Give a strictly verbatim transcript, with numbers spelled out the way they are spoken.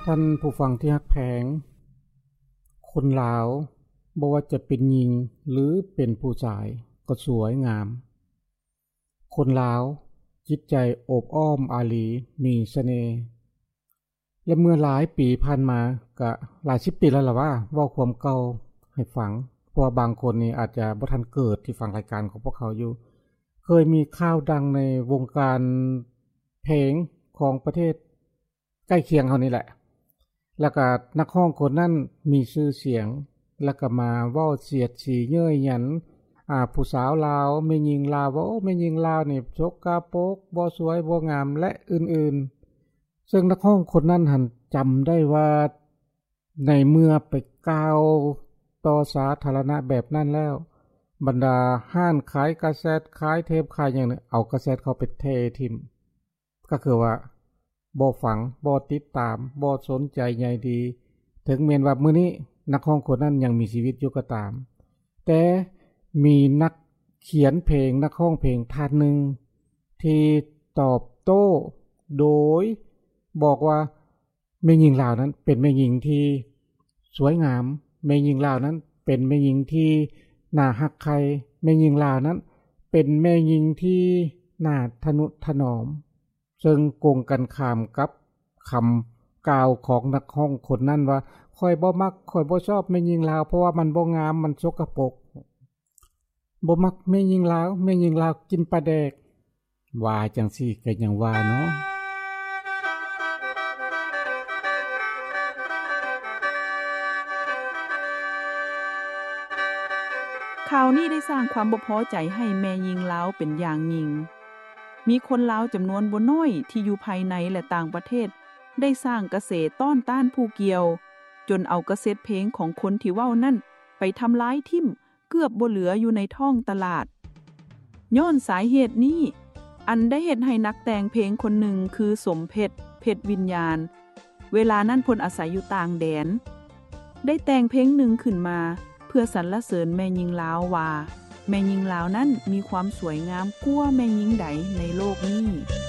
ท่านผู้ฟังที่ฮักแพงคนลาวบ่ว่าจะเป็นหญิงหรือเป็นผู้ชายก็สวยงามคนลาวจิตใจโอบอ้อมอารีมีเสน่ห์และเมื่อหลายปีผ่านมาก็หลายสิบปีแล้วล่ะว่าเว้าความเก่าให้ฟังเพราะบางคนนี่อาจจะบ่ทันเกิดที่ฟังรายการของพวกเขาอยู่เคยมีข่าวดังในวงการเพลงของประเทศใกล้เคียงเฮานี่แหละแล้วก็นักร้องคนนั้นมีชื่อเสียงแล้วก็มาเว้าเสียดสีเย้ยหยันอ่าผู้สาวลาวแม่หญิงลาวว่าโอ้แม่หญิงลาวนี่ชกกะโปกบ่สวยบ่งามและอื่นๆซึ่งนักร้องคนนั้นหันจำได้ว่าในเมื่อไปกล่าวต่อสาธารณะแบบนั้นแล้วบรรดาห้านขายกาแซตขายเทปขายอย่างนี้เอากาแซตเขาไปเททิ่มก็คือว่าบ่ฟังบ่ติดตามบ่สนใจใยดีถึงแม้ว่ามื้อนี้นักร้องคนนั้นยังมีชีวิตอยู่ก็ตามแต่มีนักเขียนเพลงนักร้องเพลงท่านหนึ่งที่ตอบโต้โดยบอกว่าแม่หญิงลาวนั้นเป็นแม่หญิงที่สวยงามแม่หญิงลาวนั้นเป็นแม่หญิงที่น่าฮักใครแม่หญิงลาวนั้นเป็นแม่หญิงที่น่าทนุถนอมซึ่งกงกันข้ามกับคำกล่าวของนักร้องคนนั้นว่าค่อยบ่มักค่อยบ่ชอบแม่หญิงลาวเพราะว่ามันบ่งามมันสกปรกบ่มักแม่หญิงลาวแม่หญิงลาวกินปลาแดกว่าจังซี่ก็ยังว่าเนาะข่าวนี้ได้สร้างความบ่พอใจให้แม่หญิงลาวเป็นอย่างยิ่งมีคนลาวจำนวนบ่น้อยที่อยู่ภายในและต่างประเทศได้สร้างกระแสต้อนต้านผู้เกี่ยวจนเอากระเซ็ดเพลงของคนที่เว้านั่นไปทำลายทิ่มเกือบบ่เหลืออยู่ในท้องตลาดย้อนสาเหตุนี้อันได้เฮ็ดให้นักแต่งเพลงคนหนึ่งคือสมเพชรเพชรวิญญาณเวลานั้นเพิ่นอาศัยอยู่ต่างแดนได้แต่งเพลงหนึ่งขึ้นมาเพื่อสรรเสริญแม่หญิงลาวว่าแม่หญิงลาวนั้นมีความสวยงามกว่าแม่หญิงใดในโลกนี้